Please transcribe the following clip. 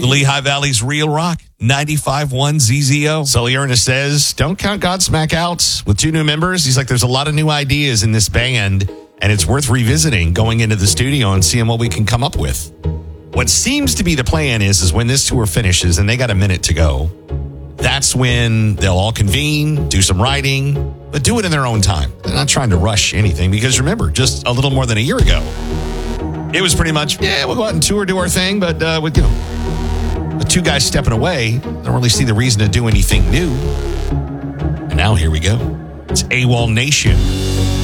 The Lehigh Valley's Real Rock, 95.1 ZZO. Sully Ernest says, don't count Godsmack out. With 2 new members, he's like, there's a lot of new ideas in this band, and it's worth revisiting going into the studio and seeing what we can come up with. What seems to be the plan is when this tour finishes and they got a minute to go, that's when they'll all convene, do some writing, but do it in their own time. They're not trying to rush anything because remember, just a little more than a year ago, it was pretty much, we'll go out and tour, do our thing, but with, the 2 guys stepping away, don't really see the reason to do anything new. And now here we go. It's AWOL Nation.